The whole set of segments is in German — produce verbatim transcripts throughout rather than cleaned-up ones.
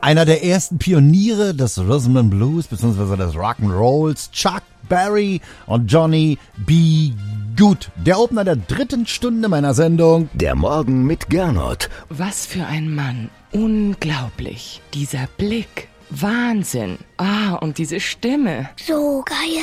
Einer der ersten Pioniere des Rhythm and Blues bzw. des Rock'n'Rolls, Chuck Berry und Johnny B. Good. Der Opener der dritten Stunde meiner Sendung. Der Morgen mit Gernot. Was für ein Mann. Unglaublich. Dieser Blick. Wahnsinn. Ah, und diese Stimme. So geil.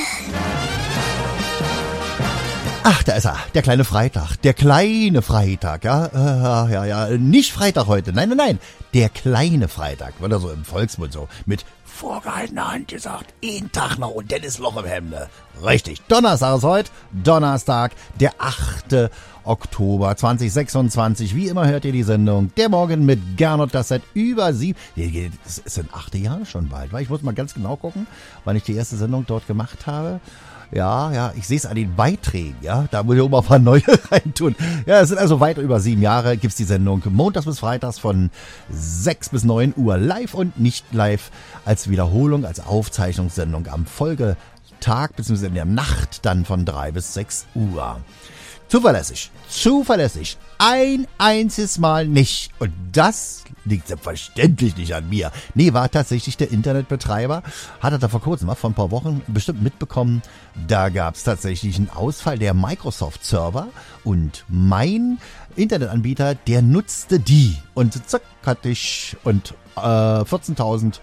Ach, da ist er, der kleine Freitag, der kleine Freitag, ja, äh, ja, ja, nicht Freitag heute, nein, nein, nein, der kleine Freitag, wird er so im Volksmund so mit vorgehaltener Hand gesagt, einen Tag noch und dann ist Loch im Hemde. Richtig, Donnerstag ist heute, Donnerstag, der achte Oktober zweitausendsechsundzwanzig, wie immer hört ihr die Sendung, der Morgen mit Gernot, das seit über sieben, es sind achte Jahre schon bald, weil ich muss mal ganz genau gucken, wann ich die erste Sendung dort gemacht habe. Ja, ja, ich sehe es an den Beiträgen, ja, da muss ich auch mal ein paar neue reintun. Ja, es sind also weit über sieben Jahre, gibt's die Sendung montags bis freitags von sechs bis neun Uhr live und nicht live als Wiederholung, als Aufzeichnungssendung am Folgetag bzw. in der Nacht dann von drei bis sechs Uhr. Zuverlässig, zuverlässig, ein einziges Mal nicht. Und das liegt selbstverständlich nicht an mir. Nee, war tatsächlich der Internetbetreiber. Hat er da vor kurzem, vor ein paar Wochen bestimmt mitbekommen, da gab es tatsächlich einen Ausfall der Microsoft-Server und mein Internetanbieter, der nutzte die. Und zack, hatte ich und äh, vierzehntausend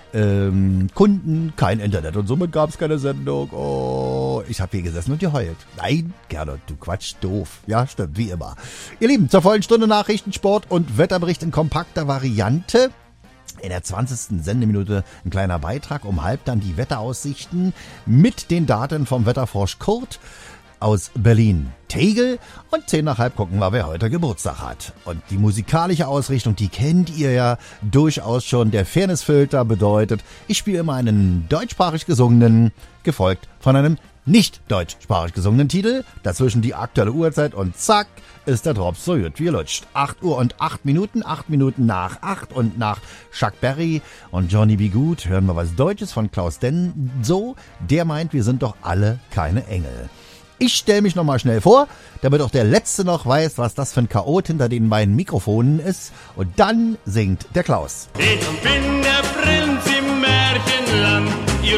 Ähm, Kunden, kein Internet und somit gab es keine Sendung. Oh, ich habe hier gesessen und geheult. Nein, Gernot, du Quatsch, doof. Ja, stimmt, wie immer. Ihr Lieben, zur vollen Stunde Nachrichten, Sport und Wetterbericht in kompakter Variante. In der zwanzigsten Sendeminute ein kleiner Beitrag, um halb dann die Wetteraussichten mit den Daten vom Wetterfrosch Kurt aus Berlin-Tegel und zehn nach halb gucken wir, wer heute Geburtstag hat. Und die musikalische Ausrichtung, die kennt ihr ja durchaus schon. Der Fairnessfilter bedeutet, ich spiele immer einen deutschsprachig gesungenen, gefolgt von einem nicht deutschsprachig gesungenen Titel. Dazwischen die aktuelle Uhrzeit und zack, ist der Drops so gut wie lutscht. acht Uhr und acht Minuten, acht Minuten nach acht und nach Chuck Berry und Johnny B. Good hören wir was Deutsches von Klaus Denso. Der meint, wir sind doch alle keine Engel. Ich stelle mich nochmal schnell vor, damit auch der Letzte noch weiß, was das für ein Chaot hinter den beiden Mikrofonen ist. Und dann singt der Klaus. Ich bin der Prinz im Märchenland, ihr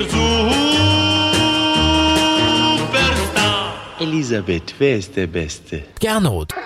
Superstar. Elisabeth, wer ist der Beste? Gernot.